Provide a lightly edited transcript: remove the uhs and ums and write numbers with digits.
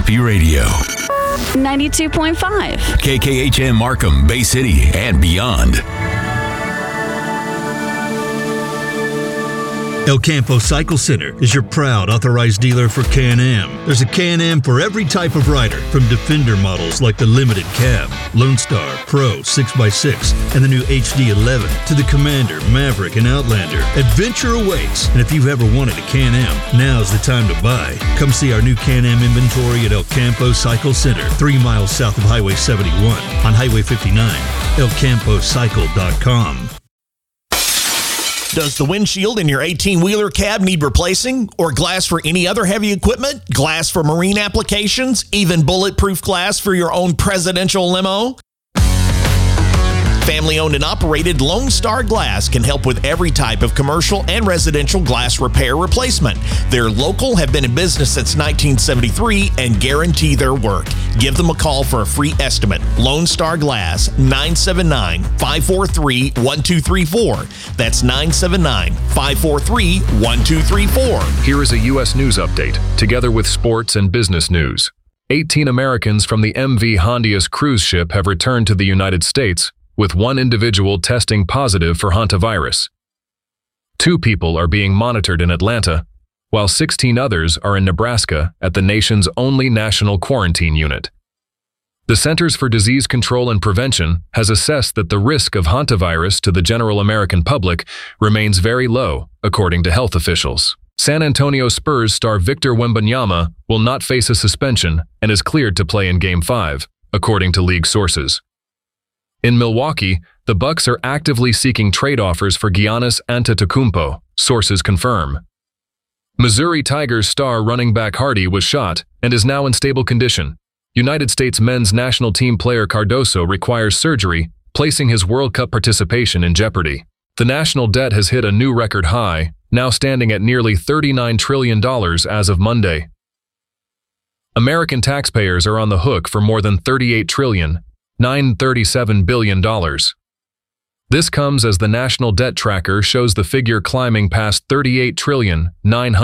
Happy Radio. 92.5. KKHM Markham, Bay City, and beyond. El Campo Cycle Center is your proud authorized dealer for Can-Am. There's a Can-Am for every type of rider, from Defender models like the Limited Cab, Lone Star, Pro, 6x6, and the new HD11, to the Commander, Maverick, and Outlander. Adventure awaits, and if you've ever wanted a Can-Am, now's the time to buy. Come see our new Can-Am inventory at El Campo Cycle Center, 3 miles south of Highway 71, on Highway 59, elcampocycle.com. Does the windshield in your 18-wheeler cab need replacing? Or glass for any other heavy equipment? Glass for marine applications? Even bulletproof glass for your own presidential limo? Family-owned and operated Lone Star Glass can help with every type of commercial and residential glass repair replacement. They're local, have been in business since 1973, and guarantee their work. Give them a call for a free estimate. Lone Star Glass, 979-543-1234. That's 979-543-1234. Here is a U.S. News Update, together with sports and business news. 18 Americans from the MV Hondias cruise ship have returned to the United States, with one individual testing positive for hantavirus. 2 people are being monitored in Atlanta, while 16 others are in Nebraska at the nation's only national quarantine unit. The Centers for Disease Control and Prevention has assessed that the risk of hantavirus to the general American public remains very low, according to health officials. San Antonio Spurs star Victor Wembanyama will not face a suspension and is cleared to play in Game 5, according to league sources. In Milwaukee, the Bucks are actively seeking trade offers for Giannis Antetokounmpo, sources confirm. Missouri Tigers star running back Hardy was shot and is now in stable condition. United States men's national team player Cardoso requires surgery, placing his World Cup participation in jeopardy. The national debt has hit a new record high, now standing at nearly $39 trillion as of Monday. American taxpayers are on the hook for more than $38.937 billion. This comes as the National Debt Tracker shows the figure climbing past $38.9